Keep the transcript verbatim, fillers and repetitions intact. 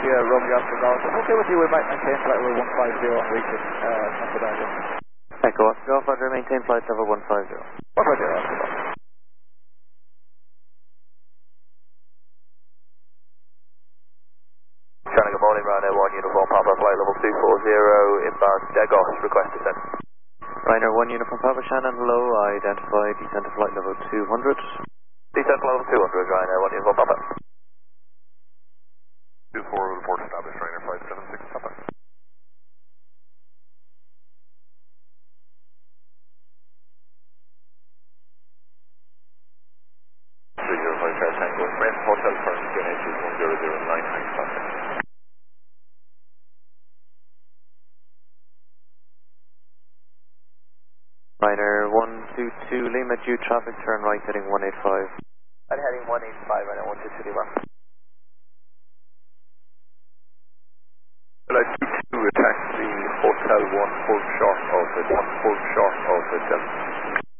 India, Romeo Oscar Golf. I'm okay with you, we might maintain flight level one five zero on reaching uh, Methodism. Echo Oscar Golf, Roger, maintain flight level one five zero. one five zero, Oscar Golf. China, good morning, Ryanair one Uniform Papa, flight level two four zero, inbound Degos, request descent. Ryanair one Uniform Papa, Shannon, hello, identify descent to flight level two hundred. Descent to level two hundred, Ryanair one Uniform Papa. two four, report established, Ryanair five seven six Papa. three zero five Charlie Tango, Brent Hotel first, Q N H is one zero zero nine nine Papa. Ryanair one two two, Lima due traffic, turn right heading one eight five. Right heading one eight five, Ryanair one two two Lima.